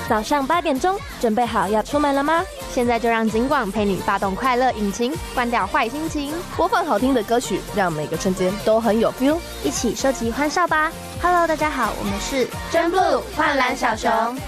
早上8点钟，准备好要出门了吗？现在就让警广陪你发动快乐引擎，关掉坏心情， 播放好听的歌曲，让每个瞬间都很有 feel， 一起收集欢笑吧。Hello， 大家好，我们是真 blue 幻蓝小熊。